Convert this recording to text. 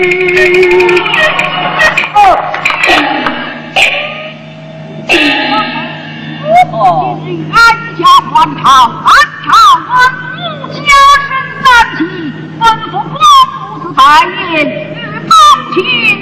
安家还朝，安朝文武家身三齐，吩咐国母子拜宴与公卿